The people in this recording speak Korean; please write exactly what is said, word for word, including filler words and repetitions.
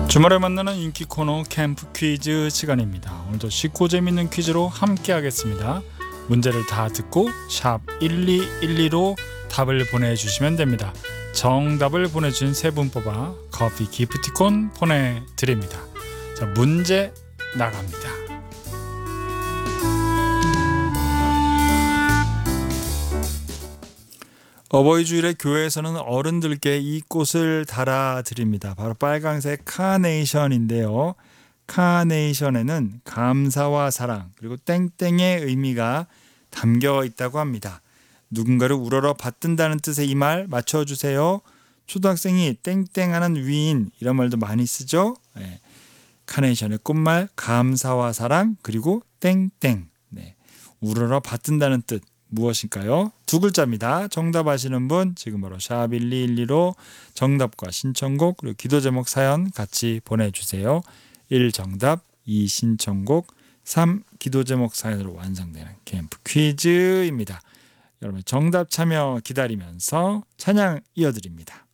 주말에 만나는 인기 코너 캠프 퀴즈 시간입니다. 오늘도 쉽고 재밌는 퀴즈로 함께 하겠습니다. 문제를 다 듣고 샵 일이일이로 답을 보내주시면 됩니다. 정답을 보내주신 세 분 뽑아 커피 기프티콘 보내드립니다. 자, 문제 나갑니다. 어버이 주일에 교회에서는 어른들께 이 꽃을 달아드립니다. 바로 빨강색 카네이션인데요. 카네이션에는 감사와 사랑 그리고 땡땡의 의미가 담겨 있다고 합니다. 누군가를 우러러 받든다는 뜻의 이 말 맞춰주세요. 초등학생이 땡땡하는 위인 이런 말도 많이 쓰죠. 네. 카네이션의 꽃말 감사와 사랑 그리고 땡땡. 네. 우러러 받든다는 뜻 무엇일까요? 두 글자입니다. 정답 아시는 분 지금 바로 샵 일이일이로 정답과 신청곡 그리고 기도 제목 사연 같이 보내주세요. 일 정답, 이 신청곡, 삼 기도 제목 사연으로 완성되는 캠프 퀴즈입니다. 여러분 정답 참여 기다리면서 찬양 이어드립니다.